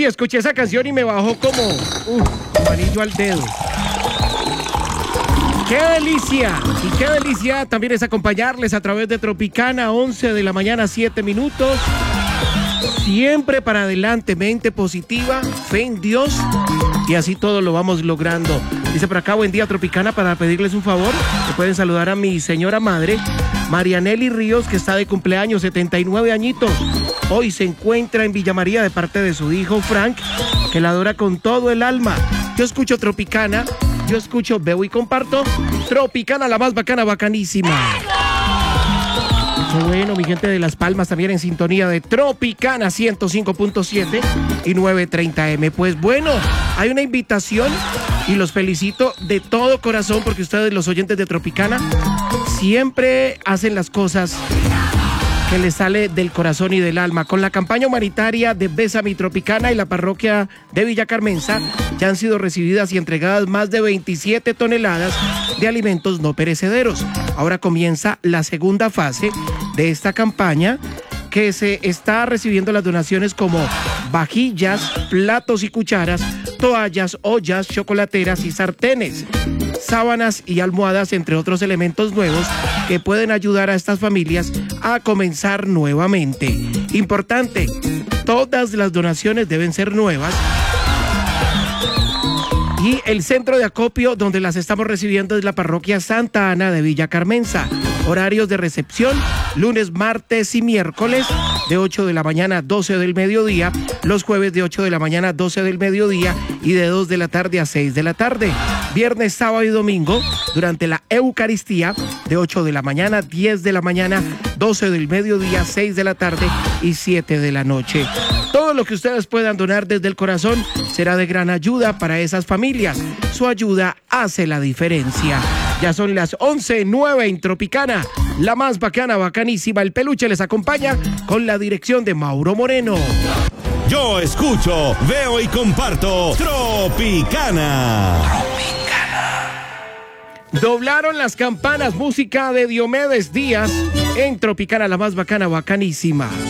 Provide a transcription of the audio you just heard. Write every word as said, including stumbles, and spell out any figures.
escuché esa canción y me bajó como, uh, como anillo al dedo. ¡Qué delicia! Y qué delicia también es acompañarles a través de Tropicana, once de la mañana, siete minutos. Siempre para adelante, mente positiva, fe en Dios, y así todo lo vamos logrando. Dice por acá, buen día Tropicana, para pedirles un favor, que pueden saludar a mi señora madre, Marianelli Ríos, que está de cumpleaños, setenta y nueve añitos. Hoy se encuentra en Villa María de parte de su hijo Frank, que la adora con todo el alma. Yo escucho Tropicana, yo escucho, veo y comparto. Tropicana, la más bacana, bacanísima. Qué bueno, mi gente de Las Palmas también en sintonía de Tropicana ciento cinco punto siete y novecientos treinta eme. Pues bueno, hay una invitación y los felicito de todo corazón porque ustedes, los oyentes de Tropicana, siempre hacen las cosas que les sale del corazón y del alma. Con la campaña humanitaria de Bésame Tropicana y la parroquia de Villa Carmenza, ya han sido recibidas y entregadas más de veintisiete toneladas de alimentos no perecederos. Ahora comienza la segunda fase de esta campaña, que se está recibiendo las donaciones como vajillas, platos y cucharas, toallas, ollas, chocolateras y sartenes, sábanas y almohadas, entre otros elementos nuevos que pueden ayudar a estas familias a comenzar nuevamente. Importante, todas las donaciones deben ser nuevas. Y el centro de acopio donde las estamos recibiendo es la parroquia Santa Ana de Villa Carmenza. Horarios de recepción, lunes, martes y miércoles de ocho de la mañana a doce del mediodía, los jueves de ocho de la mañana a doce del mediodía y de dos de la tarde a seis de la tarde. Viernes, sábado y domingo durante la Eucaristía de ocho de la mañana, diez de la mañana, doce del mediodía, seis de la tarde y siete de la noche. Todo lo que ustedes puedan donar desde el corazón será de gran ayuda para esas familias. Su ayuda hace la diferencia. Ya son las once nueve en Tropicana, la más bacana, bacanísima. El peluche les acompaña con la dirección de Mauro Moreno. Yo escucho, veo y comparto Tropicana. Doblaron las campanas, música de Diomedes Díaz en Tropicana, la más bacana, bacanísima.